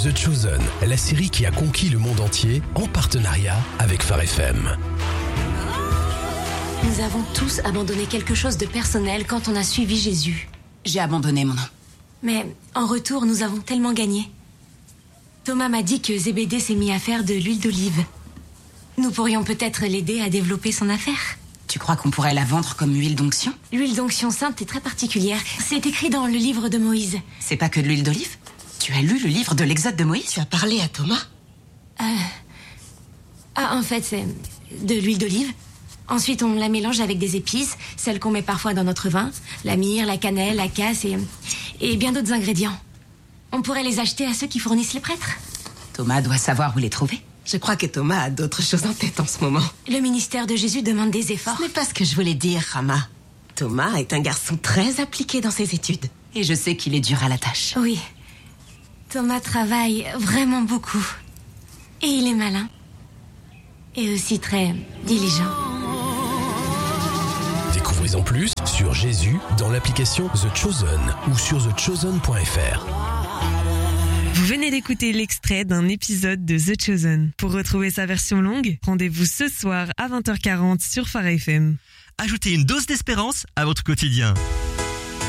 The Chosen, la série qui a conquis le monde entier en partenariat avec Phare FM. Nous avons tous abandonné quelque chose de personnel quand on a suivi Jésus. J'ai abandonné mon nom. Mais en retour, nous avons tellement gagné. Thomas m'a dit que Zébédée s'est mis à faire de l'huile d'olive. Nous pourrions peut-être l'aider à développer son affaire. Tu crois qu'on pourrait la vendre comme huile d'onction? L'huile d'onction sainte est très particulière. C'est écrit dans le livre de Moïse. C'est pas que de l'huile d'olive? Tu as lu le livre de l'Exode de Moïse? Tu as parlé à Thomas? En fait, c'est de l'huile d'olive. Ensuite, on la mélange avec des épices, celles qu'on met parfois dans notre vin, la myrrhe, la cannelle, la casse et bien d'autres ingrédients. On pourrait les acheter à ceux qui fournissent les prêtres. Thomas doit savoir où les trouver. Je crois que Thomas a d'autres choses en tête en ce moment. Le ministère de Jésus demande des efforts. Ce n'est pas ce que je voulais dire, Rama. Thomas est un garçon très appliqué dans ses études. Et je sais qu'il est dur à la tâche. Oui. Thomas travaille vraiment beaucoup. Et il est malin. Et aussi très diligent. Découvrez-en plus sur Jésus dans l'application The Chosen ou sur thechosen.fr. Vous venez d'écouter l'extrait d'un épisode de The Chosen. Pour retrouver sa version longue, rendez-vous ce soir à 20h40 sur Phare FM. Ajoutez une dose d'espérance à votre quotidien.